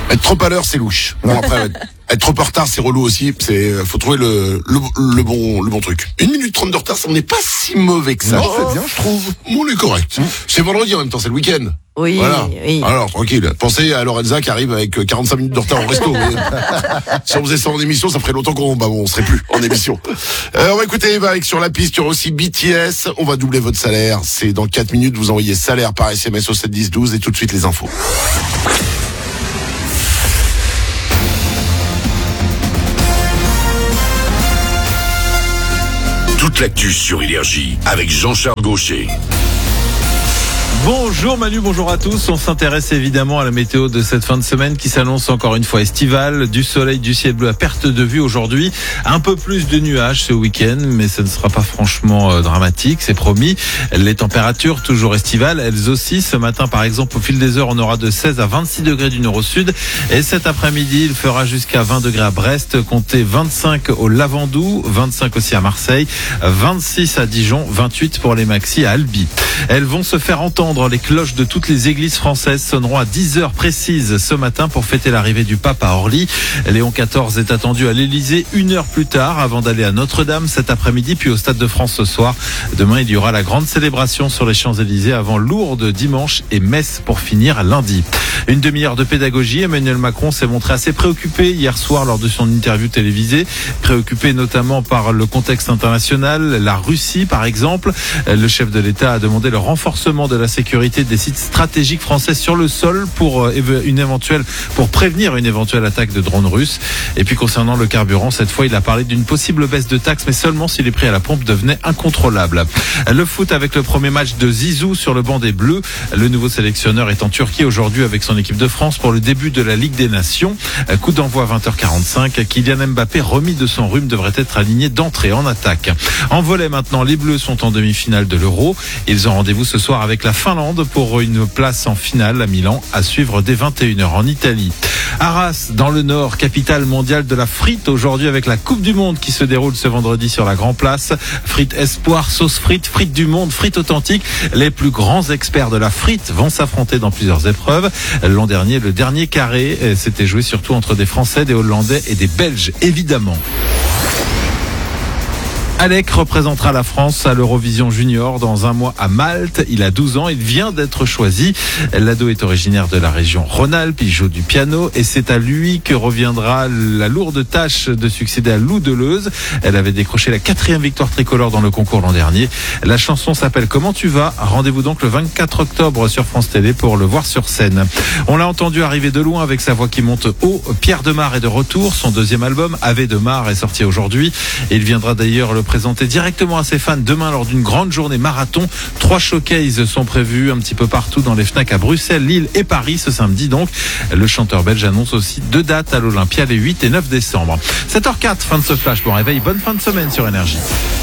Être trop à l'heure, c'est louche. Bon, après, être trop en retard, c'est relou aussi. Faut trouver le bon truc. 1 minute 30 de retard, ça n'est pas si mauvais que ça. Non, c'est bien, je trouve. On est correct. C'est vendredi en même temps, c'est le week-end. Oui, voilà. oui. Alors, tranquille. Pensez à Lorenza qui arrive avec 45 minutes de retard au resto. Si on faisait ça en émission, ça ferait longtemps on serait plus en émission. On va écouter Eva avec Sur la piste. Il y aura aussi BTS. On va doubler votre salaire. C'est dans 4 minutes. Vous envoyez salaire par SMS au 7 10 12 et tout de suite les infos. Toute l'actu sur Énergie avec Jean-Charles Gaucher. Bonjour Manu, bonjour à tous. On s'intéresse évidemment à la météo de cette fin de semaine qui s'annonce encore une fois estivale. Du soleil, du ciel bleu à perte de vue aujourd'hui. Un peu plus de nuages ce week-end, mais ce ne sera pas franchement dramatique, c'est promis. Les températures, toujours estivales, elles aussi. Ce matin, par exemple, au fil des heures, on aura de 16 à 26 degrés du nord au sud. Et cet après-midi, il fera jusqu'à 20 degrés à Brest, comptez 25 au Lavandou, 25 aussi à Marseille, 26 à Dijon, 28 pour les maxis à Albi. Elles vont se faire entendre. Les cloches de toutes les églises françaises sonneront à 10 heures précises ce matin pour fêter l'arrivée du pape à Orly. Léon XIV est attendu à l'Élysée 1 heure plus tard avant d'aller à Notre-Dame cet après-midi, puis au Stade de France ce soir. Demain, il y aura la grande célébration sur les Champs-Élysées avant Lourdes dimanche et Metz pour finir lundi. Une demi-heure de pédagogie. Emmanuel Macron s'est montré assez préoccupé hier soir lors de son interview télévisée. Préoccupé notamment par le contexte international, la Russie par exemple. Le chef de l'État a demandé le renforcement de la sécurité des sites stratégiques français sur le sol pour prévenir une éventuelle attaque de drones russes. Et puis concernant le carburant, cette fois il a parlé d'une possible baisse de taxes, mais seulement si les prix à la pompe devenaient incontrôlables. Le foot avec le premier match de Zizou sur le banc des Bleus. Le nouveau sélectionneur est en Turquie aujourd'hui avec son équipe de France pour le début de la Ligue des Nations. Coup d'envoi à 20h45. Kylian Mbappé, remis de son rhume, devrait être aligné d'entrée en attaque. En volley maintenant, les Bleus sont en demi-finale de l'Euro. Ils ont rendez-vous ce soir avec la Finlande pour une place en finale à Milan, à suivre dès 21h en Italie. Arras, dans le Nord, capitale mondiale de la frite aujourd'hui avec la Coupe du Monde qui se déroule ce vendredi sur la Grand Place. Frites espoir, sauce frite, frites du monde, frites authentiques. Les plus grands experts de la frite vont s'affronter dans plusieurs épreuves. L'an dernier, le dernier carré s'était joué surtout entre des Français, des Hollandais et des Belges, évidemment. Alec représentera la France à l'Eurovision Junior dans un mois à Malte. Il a 12 ans, il vient d'être choisi. L'ado est originaire de la région Rhône-Alpes, il joue du piano et c'est à lui que reviendra la lourde tâche de succéder à Lou Deleuze. Elle avait décroché la 4e victoire tricolore dans le concours l'an dernier. La chanson s'appelle Comment tu vas ? Rendez-vous donc le 24 octobre sur France Télé pour le voir sur scène. On l'a entendu arriver de loin avec sa voix qui monte haut. Pierre Demar est de retour. Son 2e album, Ave Demar, est sorti aujourd'hui. Et il viendra d'ailleurs le présenter directement à ses fans demain lors d'une grande journée marathon. 3 showcases sont prévus un petit peu partout dans les FNAC à Bruxelles, Lille et Paris ce samedi donc. Le chanteur belge annonce aussi 2 dates à l'Olympia les 8 et 9 décembre. 7h04, fin de ce flash. Bon réveil, bonne fin de semaine sur Énergie.